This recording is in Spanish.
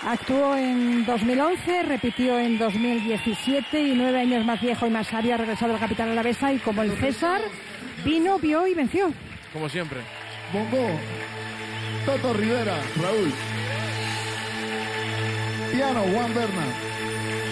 Actuó en 2011, repitió en 2017 y 9 años más viejo y más sabio ha regresado a la capital alavesa y como el César, vino, vio y venció. Como siempre. Bongo, Toto Rivera, Raúl. Piano, Juan Berna.